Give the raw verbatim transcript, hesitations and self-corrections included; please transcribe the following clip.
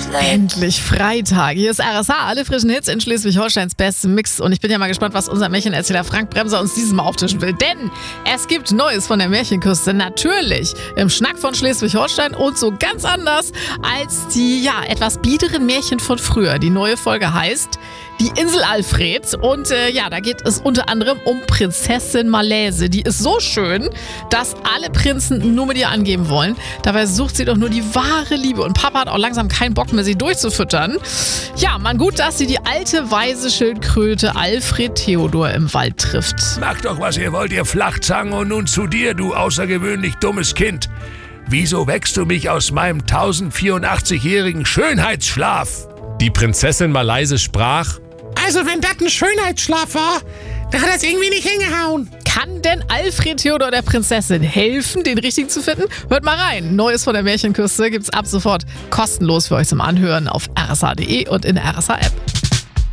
Endlich Freitag. Hier ist R S H, alle frischen Hits in Schleswig-Holsteins bestem Mix. Und ich bin ja mal gespannt, was unser Märchenerzähler Frank Bremser uns dieses Mal auftischen will. Denn es gibt Neues von der Märchenküste. Natürlich im Schnack von Schleswig-Holstein und so ganz anders als die, ja, etwas biederen Märchen von früher. Die neue Folge heißt Die Insel Alfred. Und äh, ja, da geht es unter anderem um Prinzessin Malaise. Die ist so schön, dass alle Prinzen nur mit ihr angeben wollen. Dabei sucht sie doch nur die wahre Liebe. Und Papa hat auch langsam keinen Bock mehr, sie durchzufüttern. Ja, man gut, dass sie die alte, weise Schildkröte Alfred Theodor im Wald trifft. Macht doch, was ihr wollt, ihr Flachzangen. Und nun zu dir, du außergewöhnlich dummes Kind. Wieso wächst du mich aus meinem tausendvierundachtzig-jährigen Schönheitsschlaf? Die Prinzessin Malaise sprach: Also wenn das ein Schönheitsschlaf war, dann hat das irgendwie nicht hingehauen. Kann denn Alfred Theodor der Prinzessin helfen, den richtigen zu finden? Hört mal rein. Neues von der Märchenküste gibt's ab sofort kostenlos für euch zum Anhören auf r s h punkt d e und in der R S H App.